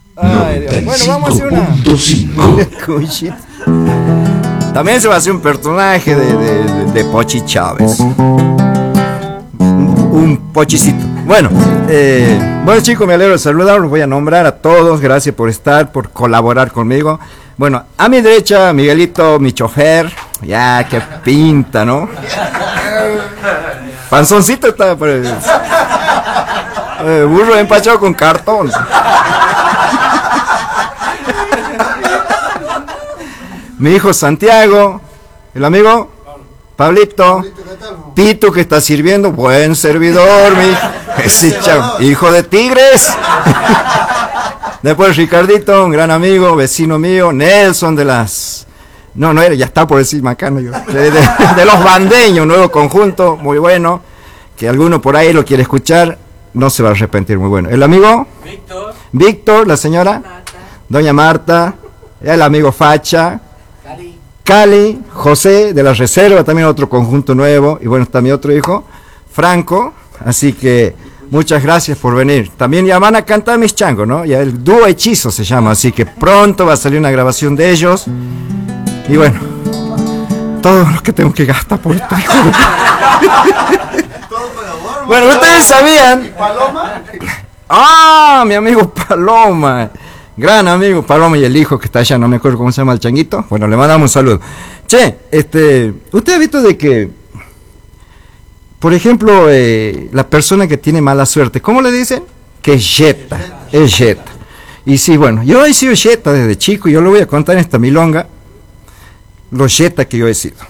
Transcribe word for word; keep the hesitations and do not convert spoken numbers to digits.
Ay, Dios. Bueno, vamos a hacer una. Cuchito. También se va a hacer un personaje de, de, de, de Pochi Chávez. Un, un pochicito. Bueno, eh, bueno chicos, me alegro de saludarlos. Voy a nombrar a todos. Gracias por estar, por colaborar conmigo. Bueno, a mi derecha, Miguelito, mi chofer. Ya, qué pinta, ¿no? Panzoncito está por el... eh, burro empachado con cartón. Mi hijo Santiago, el amigo Pablito, Pito que está sirviendo, buen servidor, mi ese chavo, hijo de tigres. Después Ricardito, un gran amigo, vecino mío, Nelson de las, no, no era, ya está por decir macano yo, de, de, de los bandeños, nuevo conjunto, muy bueno, que alguno por ahí lo quiere escuchar, no se va a arrepentir, muy bueno. El amigo Víctor, Víctor, la señora Marta. Doña Marta, el amigo Facha, Cali, José de la Reserva, también otro conjunto nuevo, y bueno, está mi otro hijo, Franco, así que muchas gracias por venir. También ya van a cantar mis changos, ¿no? Ya el dúo Hechizo se llama, así que pronto va a salir una grabación de ellos, y bueno, todo lo que tengo que gastar por esto. Bueno, ustedes sabían... ¿Paloma? Ah, mi amigo Paloma. Gran amigo Paloma y el hijo que está allá, no me acuerdo cómo se llama el changuito. Bueno, le mandamos un saludo. Che, este, usted ha visto de que, por ejemplo, eh, la persona que tiene mala suerte, ¿cómo le dicen? Que es yeta, es yeta. Y sí, bueno, yo he sido yeta desde chico y yo le voy a contar en esta milonga los yetas que yo he sido.